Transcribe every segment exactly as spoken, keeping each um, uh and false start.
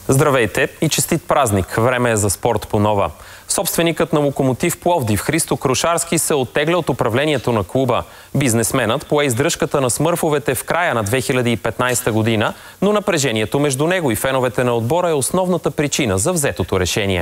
Здравейте и честит празник! Време е за спорт по нова. Собственикът на Локомотив Пловдив Христо Крушарски се оттегля от управлението на клуба. Бизнесменът пое издръжката на смърфовете в края на две хиляди и петнадесета година, но напрежението между него и феновете на отбора е основната причина за взетото решение.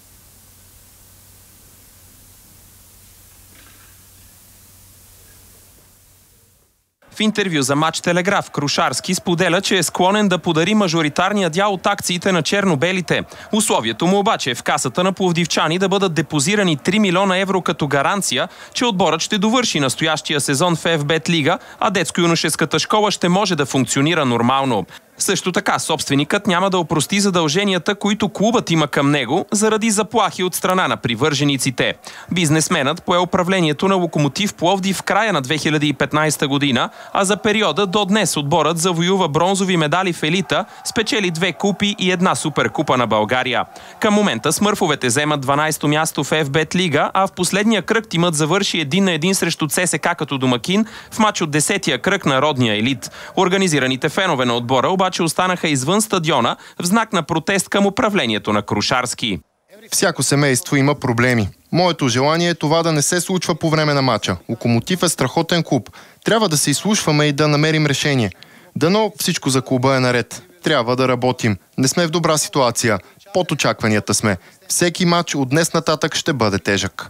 В интервю за Матч Телеграф Крушарски споделя, че е склонен да подари мажоритарния дял от акциите на черно-белите. Условието му обаче е в касата на пловдивчани да бъдат депозирани три милиона евро като гаранция, че отборът ще довърши настоящия сезон в Еф Бет Лига, а детско-юношеската школа ще може да функционира нормално. Също така, собственикът няма да опрости задълженията, които клубът има към него, заради заплахи от страна на привържениците. Бизнесменът пое управлението на Локомотив Пловдив в края на две хиляди и петнадесета година, а за периода до днес отборът завоюва бронзови медали в елита, спечели две купи и една суперкупа на България. Към момента смърфовете вземат дванадесето място в Еф Бет Лига, а в последния кръг тимът завърши един на един срещу ЦСКА като домакин в мач от десетия кръг на родния елит. Организираните фенове на отбора обаче останаха извън стадиона в знак на протест към управлението на Крушарски. Всяко семейство има проблеми. Моето желание е това да не се случва по време на мача. Локомотив е страхотен клуб. Трябва да се изслушваме и да намерим решение. Дано всичко за клуба е наред. Трябва да работим. Не сме в добра ситуация. Под очакванията сме. Всеки мач от днес нататък ще бъде тежък.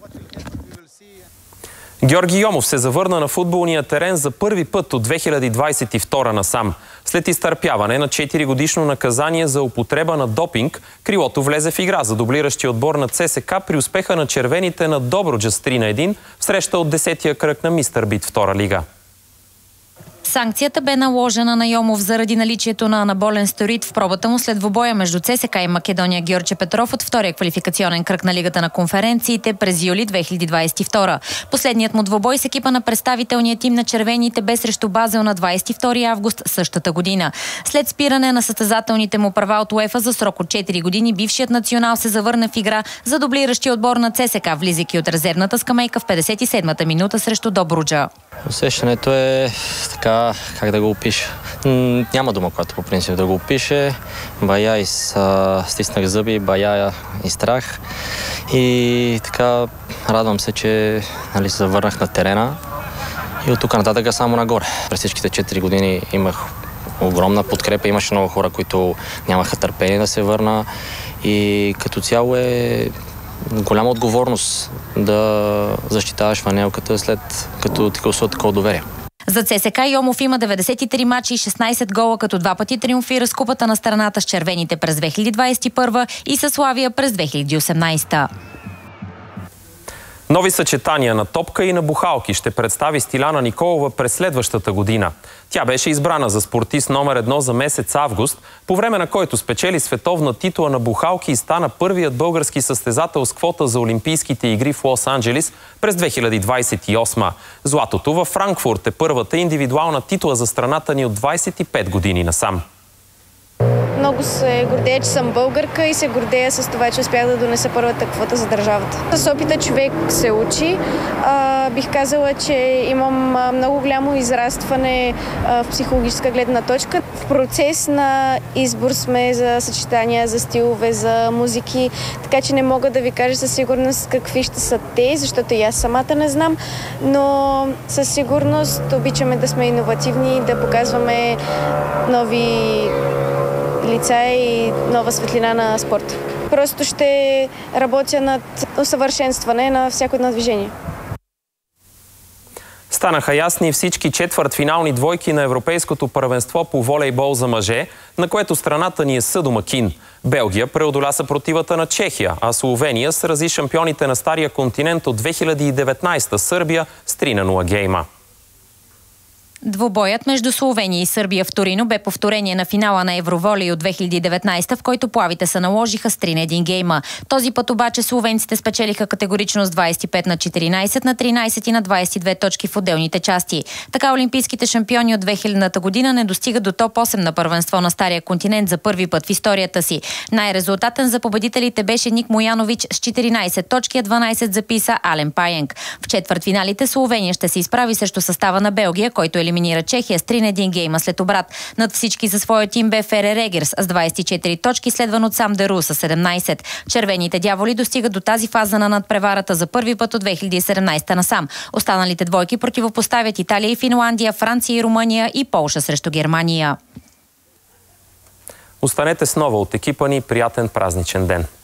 Георги Йомов се завърна на футболния терен за първи път от две хиляди двадесет и втора насам. След изтърпяване на четиригодишно наказание за употреба на допинг, крилото влезе в игра за дублиращия отбор на ЦСКА при успеха на червените на Добруджа с три на едно в среща от десетия кръг на Мистър Бит втора лига. Санкцията бе наложена на Йомов заради наличието на анаболен стероид в пробата му след двубоя между ЦСКА и Македония Георче Петров от втория квалификационен кръг на Лигата на конференциите през юли две хиляди двадесет и втора. Последният му двубой с екипа на представителния тим на червените бе срещу Базел на двадесет и втори август същата година. След спиране на състезателните му права от УЕФА за срок от четири години, бившият национал се завърна в игра за дублиращия отбор на ЦСКА, влизайки от резервната скамейка в петдесет и седмата минута срещу Добруджа. Усещането е така, как да го опиша. Няма дума, която по принцип да го опише. Бая и с, стиснах зъби, бая и страх. И така радвам се, че нали, се завърнах на терена. И от тук нататък само нагоре. През всичките четири години имах огромна подкрепа. Имаше много хора, които нямаха търпение да се върна. И като цяло е голяма отговорност да защитаваш фанелката след като ти гласува такова доверие. За ЦСКА Йомов има деветдесет и три мача и шестнадесет гола, като два пъти триумфира с купата на страната с червените през две хиляди двадесет и първа и със Славия през две хиляди и осемнадесета. Нови съчетания на топка и на бухалки ще представи Стиляна Николова през следващата година. Тя беше избрана за спортист номер едно за месец август, по време на който спечели световна титула на бухалки и стана първият български състезател с квота за Олимпийските игри в Лос-Анджелис през две хиляди двадесет и осма. Златото във Франкфурт е първата индивидуална титла за страната ни от двадесет и пет години насам. Много се гордея, че съм българка и се гордея с това, че успях да донеса първата квота за държавата. С опита човек се учи. А, бих казала, че имам много голямо израстване а, в психологическа гледна точка. В процес на избор сме за съчетания, за стилове, за музики, така че не мога да ви кажа със сигурност какви ще са те, защото и аз самата не знам, но със сигурност обичаме да сме иновативни, да показваме нови лица и нова светлина на спорта. Просто ще работя над усъвършенстване на всяко едно движение. Станаха ясни всички четвъртфинални двойки на Европейското първенство по волейбол за мъже, на което страната ни е съдомакин. Белгия преодоля съпротивата на Чехия, а Словения срази шампионите на Стария континент от две хиляди и деветнадесета Сърбия с три на нула гейма. Двубоят между Словения и Сърбия в Торино бе повторение на финала на Евроволей от две хиляди и деветнадесета, в който плавите се наложиха с три на едно гейма. Този път обаче словенците спечелиха категорично с двадесет и пет на четиринадесет, на тринадесет и на двадесет и две точки в отделните части. Така олимпийските шампиони от две хилядната година не достигат до топ осем на първенство на Стария континент за първи път в историята си. Най-резултатен за победителите беше Ник Моянович с четиринадесет точки, а дванадесет записа Ален Паенк. В четвъртфиналите Словения ще се изправи срещу състава на Белгия, който е елиминира Чехия с три на един гейма след обрат. Над всички за своя тим бе Фере Регерс с двадесет и четири точки, следван от Сам Деру с седемнадесет. Червените дяволи достигат до тази фаза на надпреварата за първи път от две хиляди и седемнадесета насам. Останалите двойки противопоставят Италия и Финландия, Франция и Румъния и Полша срещу Германия. Останете с нова от екипа ни. Приятен празничен ден!